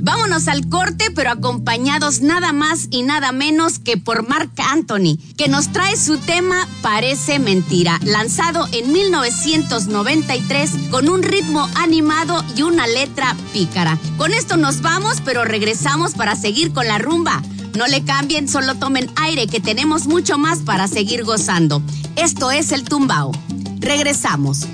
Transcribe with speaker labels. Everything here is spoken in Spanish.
Speaker 1: Vámonos al corte, pero acompañados nada más y nada menos que por Marc Anthony, que nos trae su tema Parece Mentira, lanzado en 1993 con un ritmo animado y una letra pícara. Con esto nos vamos, pero regresamos para seguir con la rumba. No le cambien, solo tomen aire, que tenemos mucho más para seguir gozando. Esto es el Tumbao. Regresamos.